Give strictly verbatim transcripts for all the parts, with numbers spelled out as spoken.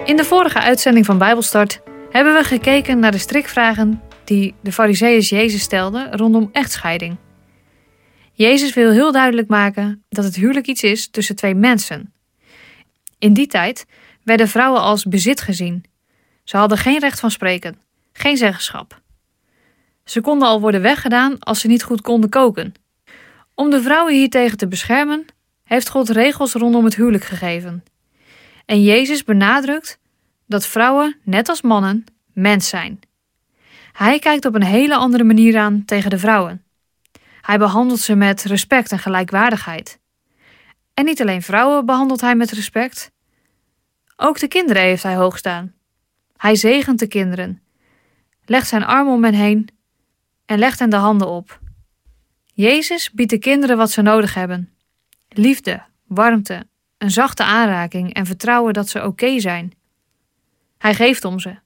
In de vorige uitzending van Bijbelstart hebben we gekeken naar de strikvragen die de Farizeeërs Jezus stelden rondom echtscheiding. Jezus wil heel duidelijk maken dat het huwelijk iets is tussen twee mensen. In die tijd werden vrouwen als bezit gezien. Ze hadden geen recht van spreken, geen zeggenschap. Ze konden al worden weggedaan als ze niet goed konden koken. Om de vrouwen hiertegen te beschermen, heeft God regels rondom het huwelijk gegeven. En Jezus benadrukt dat vrouwen, net als mannen, mens zijn. Hij kijkt op een hele andere manier aan tegen de vrouwen. Hij behandelt ze met respect en gelijkwaardigheid. En niet alleen vrouwen behandelt hij met respect. Ook de kinderen heeft hij hoog staan. Hij zegent de kinderen, legt zijn arm om hen heen en legt hen de handen op. Jezus biedt de kinderen wat ze nodig hebben. Liefde, warmte, een zachte aanraking en vertrouwen dat ze oké zijn. Hij geeft om ze.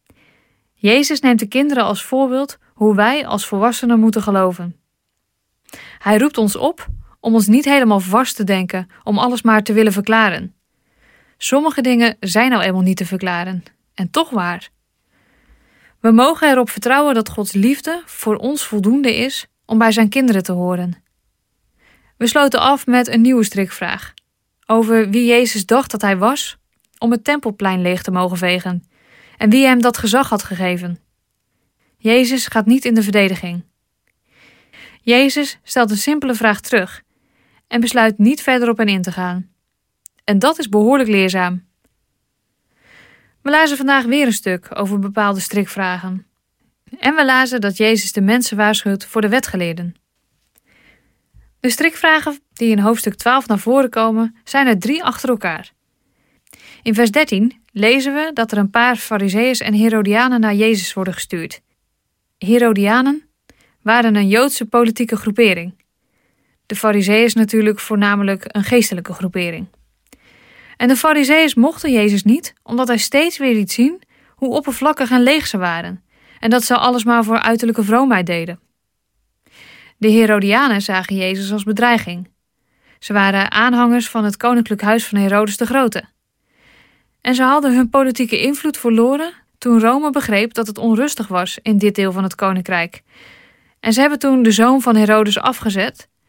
Jezus neemt de kinderen als voorbeeld hoe wij als volwassenen moeten geloven. Hij roept ons op om ons niet helemaal vast te denken om alles maar te willen verklaren. Sommige dingen zijn nou eenmaal niet te verklaren, en toch waar. We mogen erop vertrouwen dat Gods liefde voor ons voldoende is om bij zijn kinderen te horen. We sloten af met een nieuwe strikvraag over wie Jezus dacht dat hij was om het tempelplein leeg te mogen vegen en wie hem dat gezag had gegeven. Jezus gaat niet in de verdediging. Jezus stelt een simpele vraag terug en besluit niet verder op hen in te gaan. En dat is behoorlijk leerzaam. We lazen vandaag weer een stuk over bepaalde strikvragen. En we lazen dat Jezus de mensen waarschuwt voor de wetgeleerden. De strikvragen die in hoofdstuk twaalf naar voren komen, zijn er drie achter elkaar. In vers dertien lezen we dat er een paar Farizeeërs en Herodianen naar Jezus worden gestuurd. Herodianen waren een Joodse politieke groepering. De Farizeeërs natuurlijk voornamelijk een geestelijke groepering. En de Farizeeërs mochten Jezus niet, omdat hij steeds weer liet zien hoe oppervlakkig en leeg ze waren en dat ze alles maar voor uiterlijke vroomheid deden. De Herodianen zagen Jezus als bedreiging. Ze waren aanhangers van het koninklijk huis van Herodes de Grote. En ze hadden hun politieke invloed verloren toen Rome begreep dat het onrustig was in dit deel van het koninkrijk. En ze hebben toen de zoon van Herodes afgezet